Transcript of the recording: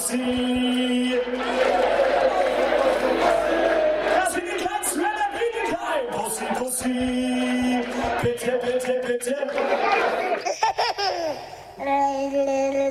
Pussy. Das sind die kleinen Sweller, bitte klein. Pussy, Pussy. Bitte, bitte, bitte.